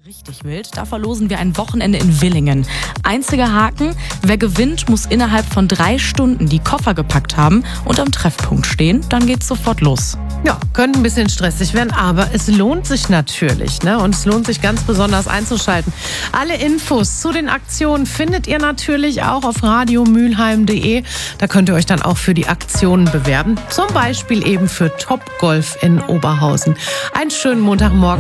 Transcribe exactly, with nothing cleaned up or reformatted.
Richtig wild, da verlosen wir ein Wochenende in Willingen. Einziger Haken, wer gewinnt, muss innerhalb von drei Stunden die Koffer gepackt haben und am Treffpunkt stehen. Dann geht's sofort los. Ja, könnte ein bisschen stressig werden, aber es lohnt sich natürlich, ne? Und es lohnt sich ganz besonders einzuschalten. Alle Infos zu den Aktionen findet ihr natürlich auch auf radiomülheim punkt de. Da könnt ihr euch dann auch für die Aktionen bewerben. Zum Beispiel eben für Topgolf in Oberhausen. Einen schönen Montagmorgen.